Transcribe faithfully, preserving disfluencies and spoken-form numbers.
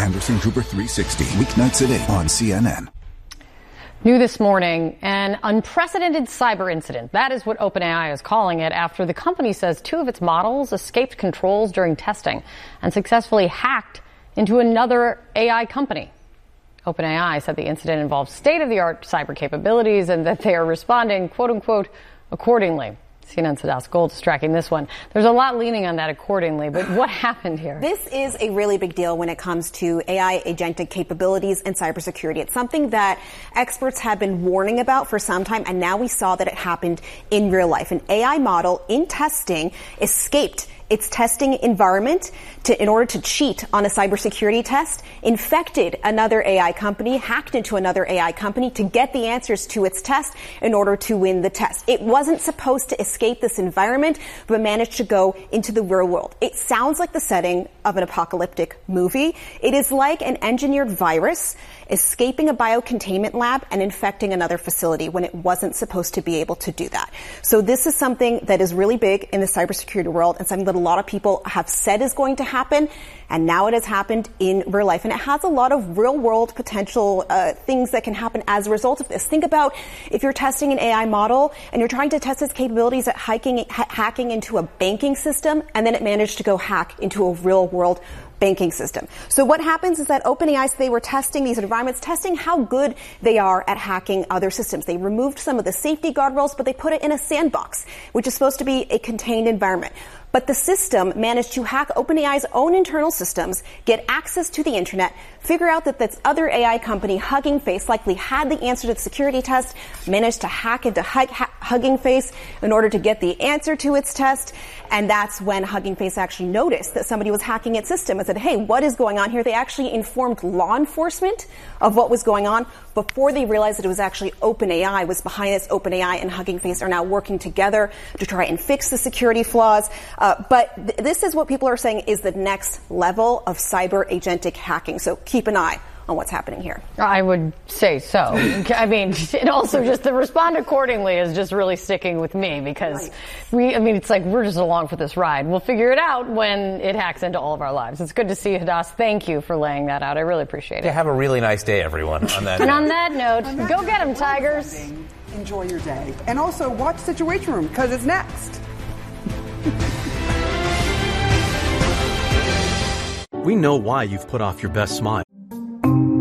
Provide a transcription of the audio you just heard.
Anderson Cooper three sixty, weeknights at eight on C N N. New this morning, an unprecedented cyber incident. That is what OpenAI is calling it after the company says two of its models escaped controls during testing and successfully hacked into another A I company. OpenAI said the incident involved state-of-the-art cyber capabilities and that they are responding, quote-unquote, accordingly. C N N's Hadas Gold is tracking this one. There's a lot leaning on that accordingly, but what happened here? This is a really big deal when it comes to A I agentic capabilities and cybersecurity. It's something that experts have been warning about for some time, and now we saw that it happened in real life. An A I model in testing escaped its testing environment to, in order to cheat on a cybersecurity test, infected another A I company, hacked into another A I company to get the answers to its test in order to win the test. It wasn't supposed to escape this environment, but managed to go into the real world. It sounds like the setting of an apocalyptic movie. It is like an engineered virus escaping a biocontainment lab and infecting another facility when it wasn't supposed to be able to do that. So this is something that is really big in the cybersecurity world and something that a lot of people have said is going to happen, and now it has happened in real life. And it has a lot of real-world potential uh, things that can happen as a result of this. Think about if you're testing an A I model and you're trying to test its capabilities at hiking, ha- hacking into a banking system, and then it managed to go hack into a real-world banking system. So what happens is that OpenAI, so they were testing these environments, testing how good they are at hacking other systems. They removed some of the safety guardrails, but they put it in a sandbox, which is supposed to be a contained environment. But the system managed to hack OpenAI's own internal systems, get access to the internet, figure out that this other A I company, Hugging Face, likely had the answer to the security test, managed to hack into Hug- Hugging Face in order to get the answer to its test. And that's when Hugging Face actually noticed that somebody was hacking its system and said, hey, what is going on here? They actually informed law enforcement of what was going on before they realized that it was actually OpenAI was behind this. OpenAI and Hugging Face are now working together to try and fix the security flaws. Uh, but th- this is what people are saying is the next level of cyber agentic hacking. So keep an eye on what's happening here. I would say so. I mean, and also just the respond accordingly is just really sticking with me because right. we, I mean, it's like we're just along for this ride. We'll figure it out when it hacks into all of our lives. It's good to see you, Hadas. Thank you for laying that out. I really appreciate it. Yeah, have a really nice day, everyone. On that and on that note, on that go get them, Tigers. Enjoy your day. And also watch Situation Room because it's next. We know why you've put off your best smile.